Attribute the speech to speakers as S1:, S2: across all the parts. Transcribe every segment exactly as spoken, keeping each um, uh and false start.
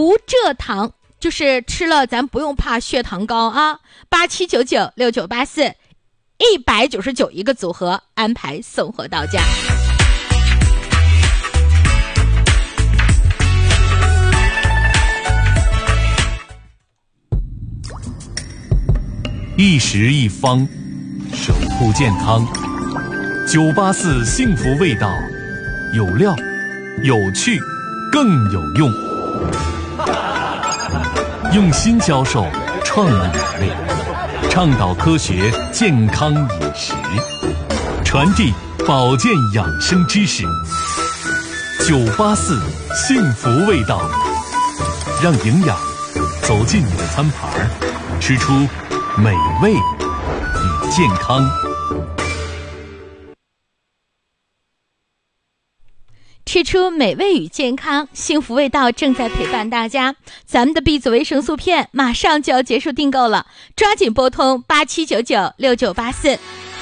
S1: 无蔗糖，就是吃了咱不用怕血糖高啊。八七九九六九八四，一百九十九一个组合，安排送货到家。
S2: 一食一方，守护健康。九八四幸福味道，有料、有趣、更有用。用心销售，创意美味，倡导科学健康饮食，传递保健养生知识。九八四幸福味道，让营养走进你的餐盘，吃出美味与健康。
S1: 吃出美味与健康，幸福味道正在陪伴大家。咱们的 B 族维生素片马上就要结束订购了，抓紧拨通八七九九六九八四。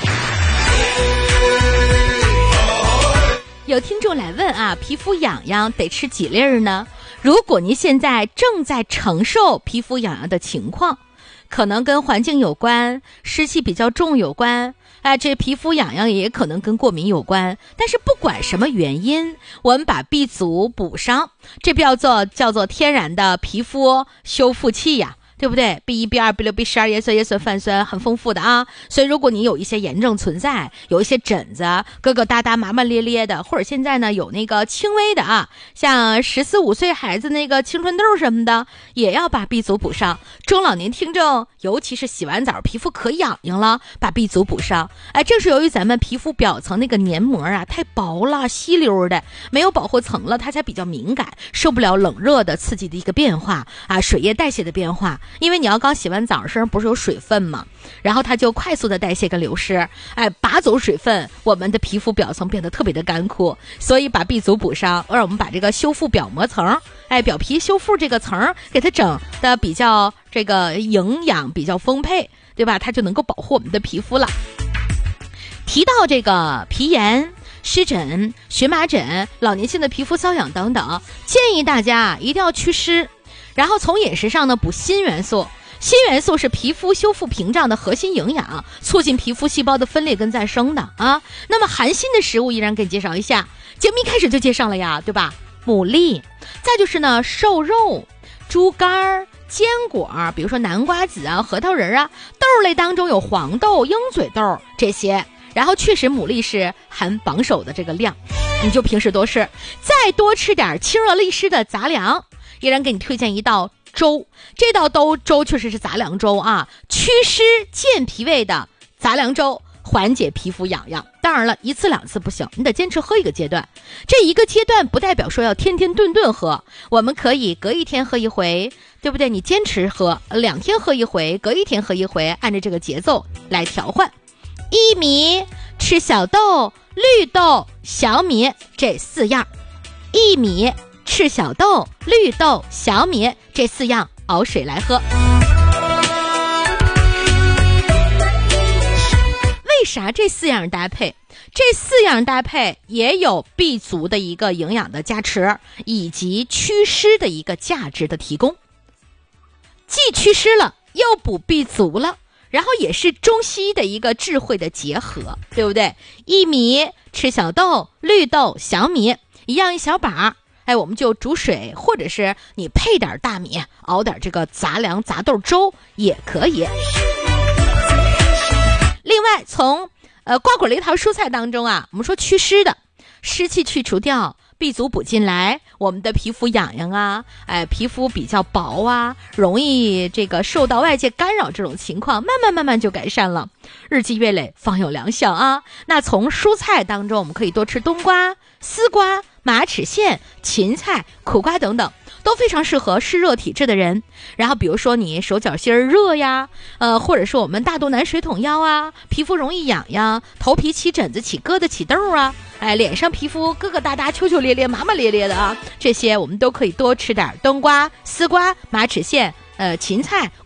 S1: 有听众来问啊，皮肤痒痒得吃几粒儿呢？如果您现在正在承受皮肤痒痒的情况，可能跟环境有关，湿气比较重有关，哎，这皮肤痒痒也可能跟过敏有关。但是不管什么原因，我们把 B 族补上，这叫做叫做天然的皮肤修复器呀，对不对？ B 一 B 二 B 六 B 十二 叶酸叶酸泛酸很丰富的啊。所以如果你有一些炎症存在，有一些疹子疙疙瘩瘩麻麻咧咧的，或者现在呢有那个轻微的啊，像十四五岁孩子那个青春痘什么的，也要把 B 族补上。中老年听众尤其是洗完澡皮肤可痒痒了，把 B 族补上。哎，正是由于咱们皮肤表层那个黏膜啊太薄了，稀溜的，没有保护层了，它才比较敏感，受不了冷热的刺激的一个变化啊，水液代谢的变化。因为你要刚洗完澡，身上不是有水分嘛，然后它就快速的代谢跟流失，哎，拔走水分，我们的皮肤表层变得特别的干枯。所以把 B 族补上，让我们把这个修复表膜层，哎，表皮修复这个层给它整的比较这个营养比较丰沛，对吧？它就能够保护我们的皮肤了。提到这个皮炎、湿疹、荨麻疹、老年性的皮肤瘙痒等等，建议大家一定要祛湿。然后从饮食上呢补锌元素，锌元素是皮肤修复屏障的核心营养，促进皮肤细胞的分裂跟再生的啊。那么含锌的食物依然给你介绍一下，节目一开始就介绍了呀，对吧？牡蛎，再就是呢瘦肉、猪肝、坚果，比如说南瓜子啊、核桃仁啊，豆类当中有黄豆、鹰嘴豆这些。然后确实牡蛎是含榜首的这个量，你就平时多吃，再多吃点清热利湿的杂粮。依然给你推荐一道粥，这道粥粥确实是杂粮粥啊，祛湿健脾胃的杂粮粥，缓解皮肤痒痒。当然了，一次两次不行，你得坚持喝一个阶段。这一个阶段不代表说要天天顿顿喝，我们可以隔一天喝一回，对不对？你坚持喝，两天喝一回，隔一天喝一回，按照这个节奏来调换。薏米、赤小豆、绿豆、小米这四样，薏米、赤小豆、绿豆、小米这四样熬水来喝。为啥这四样搭配？这四样搭配也有 B 族的一个营养的加持，以及祛湿的一个价值的提供。既祛湿了，又补 B 族了，然后也是中西医的一个智慧的结合，对不对？薏米、赤小豆、绿豆、小米一样一小把，哎，我们就煮水，或者是你配点大米，熬点这个杂粮杂豆粥也可以。另外，从呃瓜果梨桃蔬菜当中啊，我们说祛湿的，湿气去除掉，B 族补进来，我们的皮肤痒痒啊，哎，皮肤比较薄啊，容易这个受到外界干扰，这种情况慢慢慢慢就改善了，日积月累方有良效啊。那从蔬菜当中，我们可以多吃冬瓜、丝瓜、马齿苋、芹菜、苦瓜等等，都非常适合湿热体质的人。然后比如说你手脚心热呀，呃，或者是我们大肚腩水桶腰啊，皮肤容易痒痒，头皮起疹子、起疙瘩、起痘啊，哎，脸上皮肤疙疙瘩瘩、丘丘咧咧、麻麻咧咧的啊，这些我们都可以多吃点冬瓜、丝瓜、马齿苋、呃芹菜、